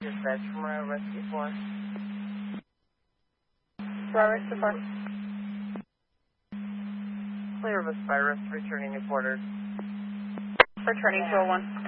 Dispatch from Royal Rescue 4. Royal Rescue 4. Clear of Aspirus, returning to quarters. Returning to 01.